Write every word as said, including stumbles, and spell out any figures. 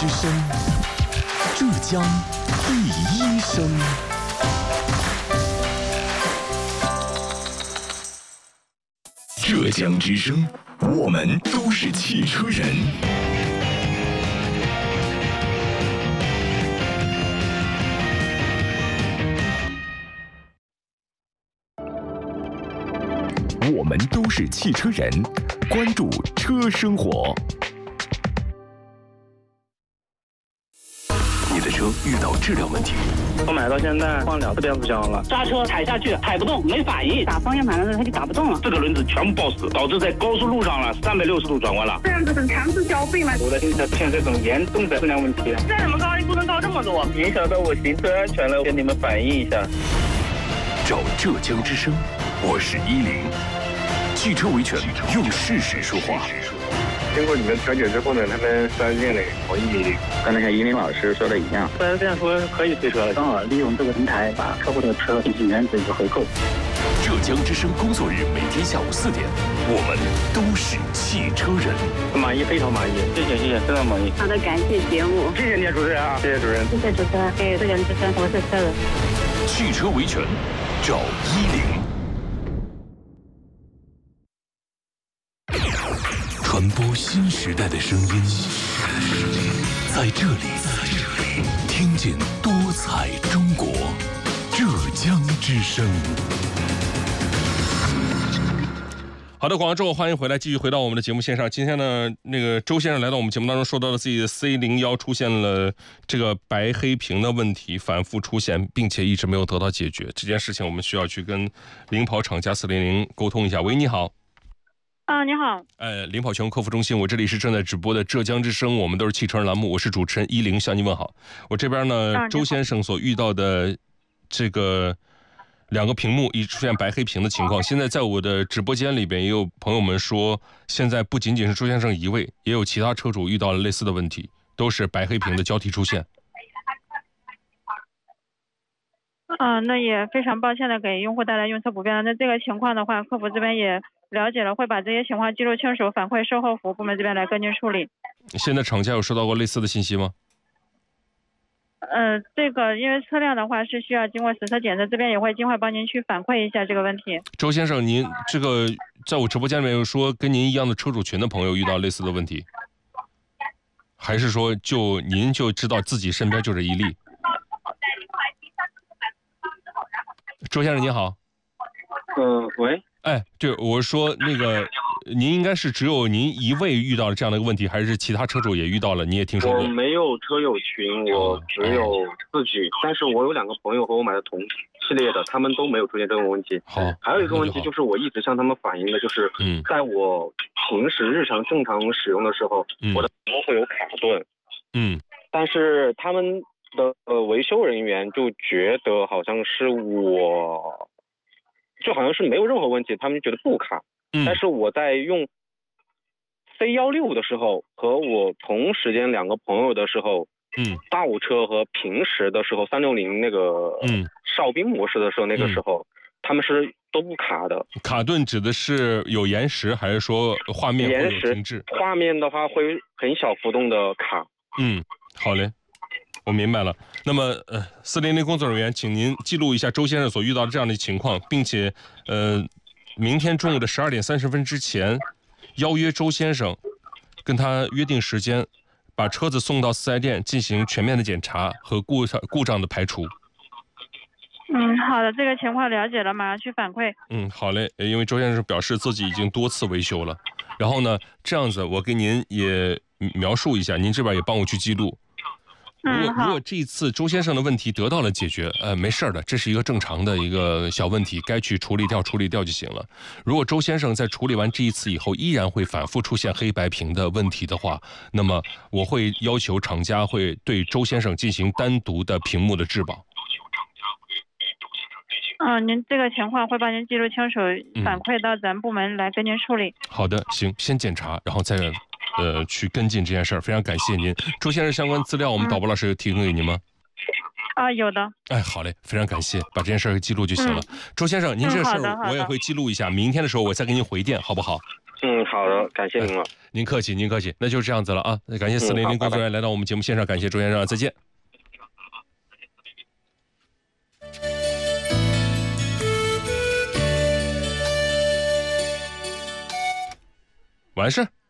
之声，浙江第一声。浙江之声，我们都是汽车人。我们都是汽车人，关注车生活。你的车遇到质量问题， 我买到现在换两次变速箱了， 刹车踩下去踩不动，没反应，打方向盘的时候它就打不动了， 四个轮子全部抱死，导致在高速路上了三百六十度转弯了。 这样子很强制消费吗？ 我的新车出现这种严重的质量问题， 再怎么高不能高这么多， 影响到我行车安全了，跟你们反映一下。 找浙江之声，我是依林。汽车维权，用事实说话。 经过你们调解之后呢，他们四 S 店呢同意，刚才像依林老师说的一样，四 S 店说可以退车了， 刚好利用这个平台把客户的车进行原则一个回购。 浙江之声工作日每天下午四点，我们都是汽车人。 满意，非常满意，谢谢谢谢，非常满意。 好的，感谢节目， 谢谢你主持人啊，谢谢主任， 谢谢主持人，给浙江之声，我是车人。 汽车维权，找依林。传播新时代的声音，在这里听见多彩中国。浙江之声。 好的，广告之后欢迎回来，继续回到我们的节目线上。今天呢，那个周先生来到我们节目当中，说到了自己的 C 零一 出现了这个白黑屏的问题，反复出现，并且一直没有得到解决。这件事情我们需要去跟领跑厂家四零零沟通一下。喂，你好。 啊，你好。 呃，领跑全国客服中心，我这里是正在直播的浙江之声，我们都是汽车人栏目，我是主持人依林，向您问好。我这边呢， 啊、 周先生所遇到的这个两个屏幕一出现白黑屏的情况，现在在我的直播间里边也有朋友们说，现在不仅仅是周先生一位，也有其他车主遇到了类似的问题，都是白黑屏的交替出现。 啊，那也非常抱歉的给用户带来用车不便了。那这个情况的话，客服这边也了解了，会把这些情况记录清楚，反馈售后服务部门这边来跟进处理。 现在厂家有收到过类似的信息吗？ 呃，这个因为车辆的话是需要经过实车检测，这边也会尽快帮您去反馈一下这个问题。 周先生，您这个在我直播间里面有说跟您一样的车主群的朋友遇到类似的问题，还是说就您就知道自己身边就这一例？周先生您好。 嗯、呃，喂。 哎，对，我说那个，您应该是只有您一位遇到了这样的一个问题，还是其他车主也遇到了？你也听说过？ 我没有车友群，我只有自己，哦、但是我有两个朋友和我买的同系列的，他们都没有出现这种问题。 好， 还有一个问题就是我一直向他们反映的，就是嗯， 在我平时日常正常使用的时候，嗯、我的屏幕会有卡顿， 嗯，但是他们的呃维修人员就觉得好像是我。就好像是没有任何问题，他们觉得不卡。嗯，但是我在用 C 一六 的时候和我同时间两个朋友的时候，嗯，大五车和平时的时候三六零那个嗯哨兵模式的时候，那个时候、嗯、他们是都不卡的。 卡顿指的是有延时，还是说画面会有停滞？ 画面的话会很小幅度的卡。 嗯，好嘞。我明白了。那么，呃，四零零工作人员，请您记录一下周先生所遇到的这样的情况，并且，呃，明天中午的十二点三十分之前，邀约周先生，跟他约定时间，把车子送到四 S 店进行全面的检查和故障故障的排除。 嗯，好的，这个情况了解了，马上去反馈。 嗯，好嘞。因为周先生表示自己已经多次维修了，然后呢，这样子我给您也描述一下，您这边也帮我去记录。如果如果这一次周先生的问题得到了解决，呃，没事的，这是一个正常的一个小问题，该去处理掉处理掉就行了。如果周先生在处理完这一次以后，依然会反复出现黑白屏的问题的话，那么我会要求厂家会对周先生进行单独的屏幕的质保。 嗯，您这个情况会帮您记录清楚，反馈到咱部门来跟您处理。 嗯、好的，行，先检查，然后再。呃，去跟进这件事儿，非常感谢您。周先生相关资料，我们导播老师有提供给您吗？ 啊，有的。 哎，好嘞，非常感谢，把这件事儿记录就行了。嗯、周先生，您这个事儿我也会记录一下，明天的时候我再给您回电，好不好？ 嗯，好的，感谢您了。 哎、您客气，您客气，那就是这样子了啊。感谢四零零工作人员来到我们节目现场，感谢周先生，再见。完事。